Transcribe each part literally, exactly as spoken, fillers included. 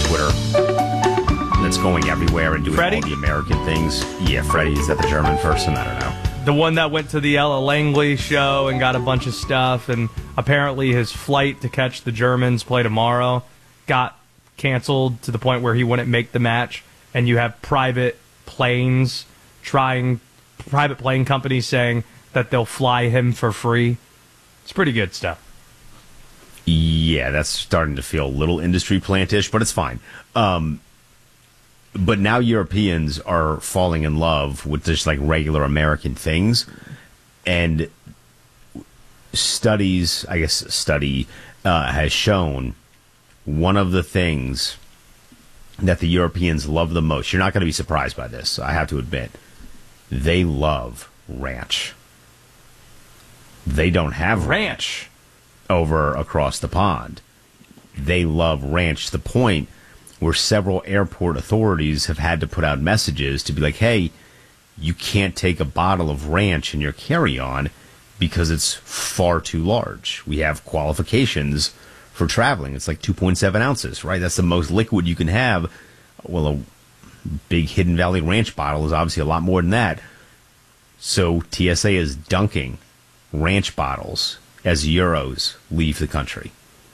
Twitter that's going everywhere and doing Freddie? all the American things. Yeah, Freddie, is that the German person? I don't know. The one that went to the Ella Langley show and got a bunch of stuff, and apparently his flight to catch the Germans play tomorrow got canceled to the point where he wouldn't make the match, and you have private planes trying, private plane companies saying that they'll fly him for free. It's pretty good stuff. Yeah, that's starting to feel a little industry plantish, but it's fine. Um, but now Europeans are falling in love with just like regular American things, and studies, I guess, study uh, has shown one of the things that the Europeans love the most. You're not going to be surprised by this, I have to admit. They love ranch. They don't have ranch over across the pond. They love ranch to the point where several airport authorities have had to put out messages to be like, hey, you can't take a bottle of ranch in your carry-on because it's far too large. We have qualifications for traveling. It's like two point seven ounces, right? That's the most liquid you can have. Well, a big Hidden Valley Ranch bottle is obviously a lot more than that. So T S A is dunking ranch bottles as Euros leave the country.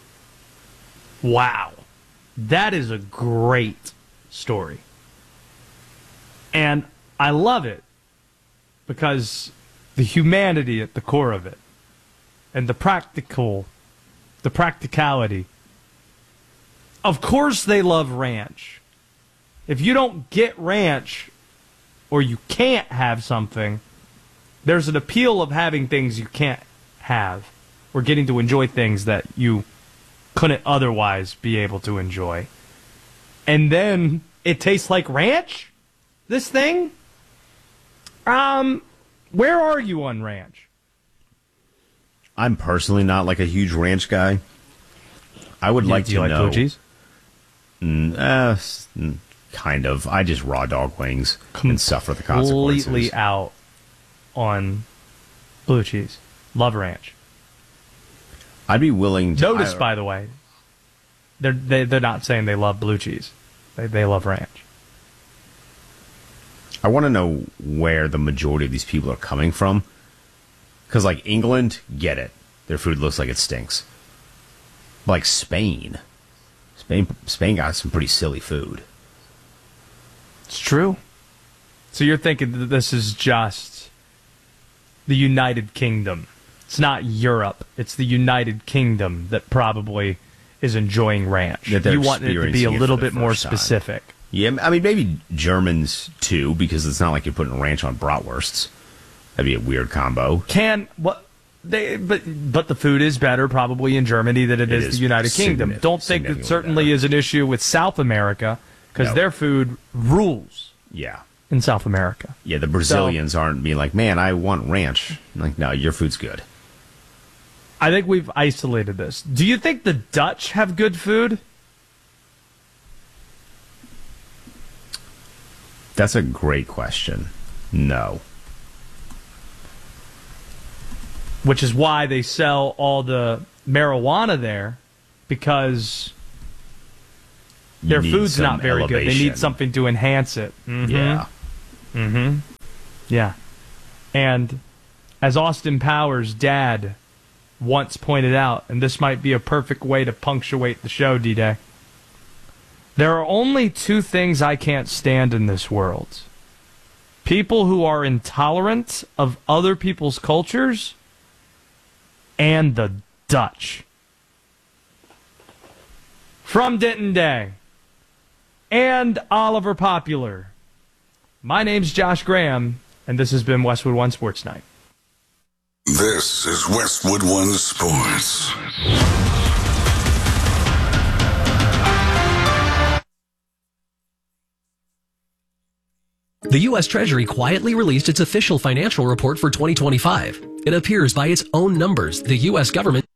Wow. That is a great story. And I love it because the humanity at the core of it and the practical, the practicality. Of course they love ranch. If you don't get ranch or you can't have something, there's an appeal of having things you can't have or getting to enjoy things that you couldn't otherwise be able to enjoy. And then it tastes like ranch? This thing? Um, where are you on ranch? I'm personally not like a huge ranch guy. I would Do, like do to you like know. blue cheese? Mm, uh, s- mm, kind of. I just raw dog wings and suffer the consequences. Completely out on blue cheese. Love ranch. I'd be willing to... Notice, I, by the way, they're they, they're not saying they love blue cheese. They they love ranch. I want to know where the majority of these people are coming from. Because, like, England, get it. Their food looks like it stinks. Like Spain. Spain, Spain got some pretty silly food. It's true. So you're thinking that this is just the United Kingdom. It's not Europe. It's the United Kingdom that probably is enjoying ranch. That they're You want it to be a experiencing it little for the bit more first time. specific. Yeah, I mean, maybe Germans, too, because it's not like you're putting ranch on bratwursts. That'd be a weird combo. Can what they but but the food is better probably in Germany than it, It is, is the United Kingdom. signif- Don't think that significantly certainly better. is an issue with South America because No. their food rules Yeah. in South America. Yeah, the Brazilians aren't being like, man, I want ranch. Like, no, your food's good. I think we've isolated this. Do you think the Dutch have good food? That's a great question. No. Which is why they sell all the marijuana there, because You their need food's some not very good. They elevation. need something to enhance it. Mhm. Yeah. Mm-hmm. Yeah. And as Austin Powers' dad once pointed out, and this might be a perfect way to punctuate the show, D-Day, there are only two things I can't stand in this world. People who are intolerant of other people's cultures and the Dutch. From Denton Day and Oliver Popular, my name's Josh Graham, and this has been Westwood One Sports Night. This is Westwood One Sports. The U S Treasury quietly released its official financial report for twenty twenty-five. It appears by its own numbers the U S government